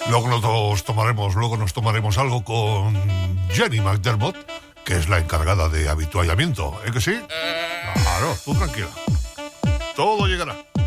Luego nos tomaremos algo con Jenny McDermott, que es la encargada de habituallamiento. ¿Que sí? Claro, tú tranquila. Todo llegará.